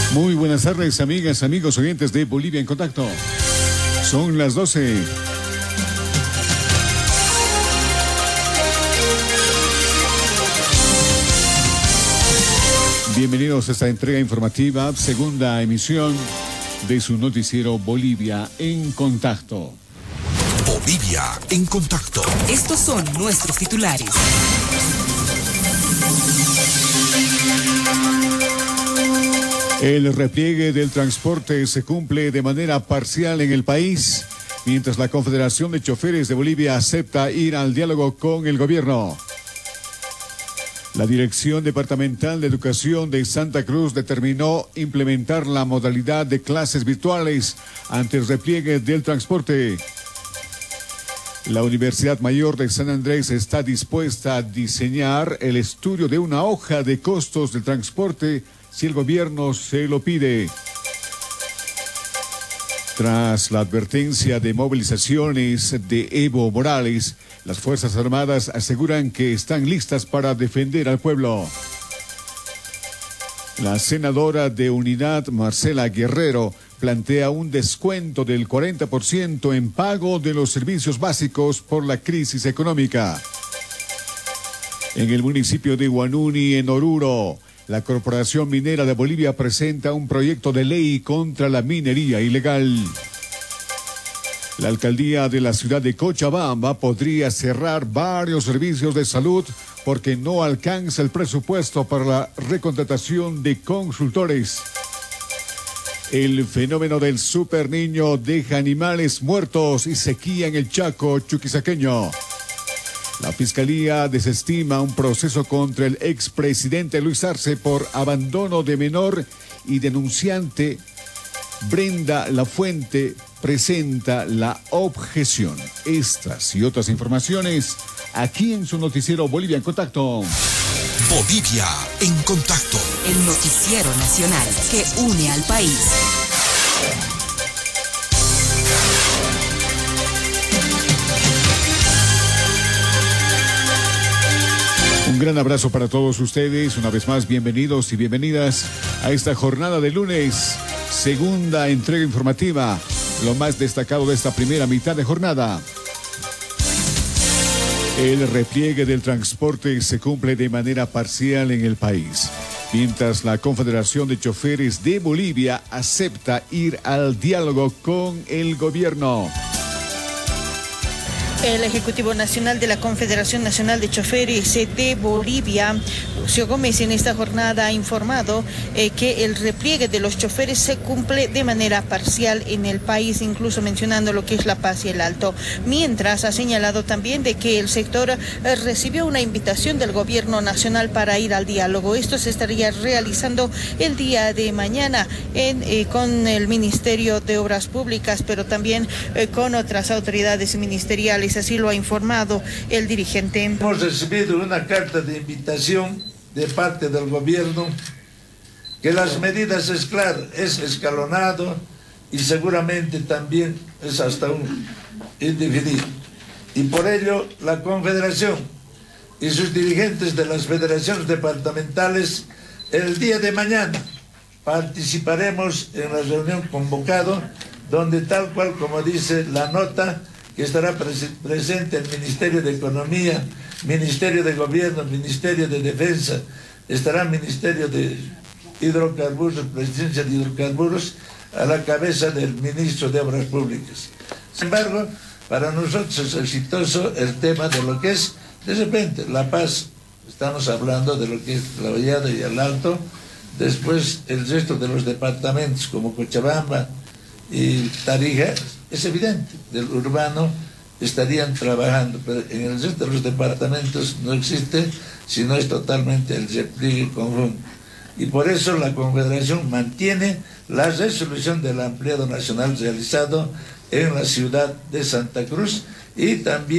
Muy buenas tardes, amigas, amigos, oyentes de Bolivia en Contacto. Son las 12. Bienvenidos a esta entrega informativa, segunda emisión de su noticiero Bolivia en Contacto. Bolivia en Contacto. Estos son nuestros titulares. El repliegue del transporte se cumple de manera parcial en el país, mientras la Confederación de Choferes de Bolivia acepta ir al diálogo con el gobierno. La Dirección Departamental de Educación de Santa Cruz determinó implementar la modalidad de clases virtuales ante el repliegue del transporte. La Universidad Mayor de San Andrés está dispuesta a diseñar el estudio de una hoja de costos del transporte si el gobierno se lo pide. Tras la advertencia de movilizaciones de Evo Morales, las Fuerzas Armadas aseguran que están listas para defender al pueblo. La senadora de Unidad, Marcela Guerrero, plantea un descuento del 40% en pago de los servicios básicos por la crisis económica. En el municipio de Huanuni, en Oruro, la Corporación Minera de Bolivia presenta un proyecto de ley contra la minería ilegal. La alcaldía de la ciudad de Cochabamba podría cerrar varios servicios de salud porque no alcanza el presupuesto para la recontratación de consultores. El fenómeno del super niño deja animales muertos y sequía en el Chaco chuquisaqueño. La Fiscalía desestima un proceso contra el expresidente Luis Arce por abandono de menor y denunciante Brenda Lafuente presenta la objeción. Estas y otras informaciones aquí en su noticiero Bolivia en Contacto. Bolivia en Contacto. El noticiero nacional que une al país. Un gran abrazo para todos ustedes. Una vez más, bienvenidos y bienvenidas a esta jornada de lunes. Segunda entrega informativa. Lo más destacado de esta primera mitad de jornada. El repliegue del transporte se cumple de manera parcial en el país, mientras la Confederación de Choferes de Bolivia acepta ir al diálogo con el gobierno. El Ejecutivo Nacional de la Confederación Nacional de Choferes de Bolivia, Lucio Gómez, en esta jornada ha informado que el repliegue de los choferes se cumple de manera parcial en el país, incluso mencionando lo que es La Paz y el Alto. Mientras ha señalado también de que el sector recibió una invitación del Gobierno Nacional para ir al diálogo. Esto se estaría realizando el día de mañana con el Ministerio de Obras Públicas, pero también con otras autoridades ministeriales. Así lo ha informado el dirigente. Hemos recibido una carta de invitación de parte del gobierno que las medidas es claro, es escalonado y seguramente también es hasta un indefinido. Y por ello la Confederación y sus dirigentes de las federaciones departamentales el día de mañana participaremos en la reunión convocada donde tal cual como dice la nota, que estará presente el Ministerio de Economía, Ministerio de Gobierno, Ministerio de Defensa, estará el Ministerio de Hidrocarburos, Presidencia de Hidrocarburos, a la cabeza del Ministro de Obras Públicas. Sin embargo, para nosotros es exitoso el tema de lo que es, de repente, La Paz, estamos hablando de lo que es La Hollada y el Alto, después el resto de los departamentos como Cochabamba y Tarija, es evidente, del urbano estarían trabajando, pero en el resto de los departamentos no existe, sino es totalmente el repliegue conjunto. Y por eso la Confederación mantiene la resolución del ampliado nacional realizado en la ciudad de Santa Cruz y también